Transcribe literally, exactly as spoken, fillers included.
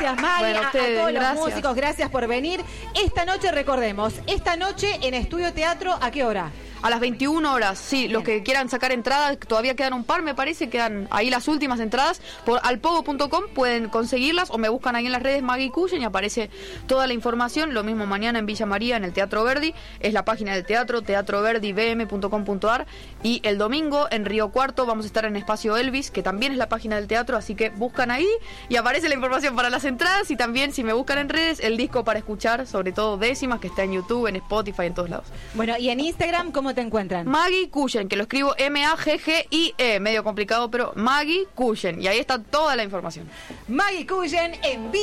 Gracias, Maggie. Bueno, a, ustedes, a todos gracias. los músicos, gracias por venir. Esta noche, recordemos, esta noche en Estudio Teatro, ¿a qué hora? A las veintiuna horas, sí, Bien. Los que quieran sacar entradas, todavía quedan un par, me parece, quedan ahí las últimas entradas, por alpogo punto com pueden conseguirlas, o me buscan ahí en las redes Maggie Cullen y aparece toda la información. Lo mismo mañana en Villa María, en el Teatro Verdi, es la página del teatro, teatro verdi b m punto com punto a r, y el domingo en Río Cuarto vamos a estar en Espacio Elvis, que también es la página del teatro, así que buscan ahí y aparece la información para las entradas, y también, si me buscan en redes, el disco para escuchar, sobre todo Décimas, que está en YouTube, en Spotify, en todos lados. Bueno, y en Instagram, ¿cómo te encuentran? Maggie Cullen, que lo escribo M A G G I E, medio complicado, pero Maggie Cullen, y ahí está toda la información. Maggie Cullen en